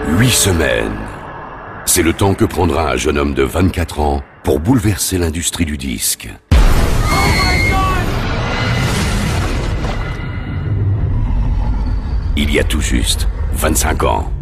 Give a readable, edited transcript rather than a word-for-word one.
8 semaines. C'est le temps que prendra un jeune homme de 24 ans pour bouleverser l'industrie du disque. Il y a tout juste 25 ans.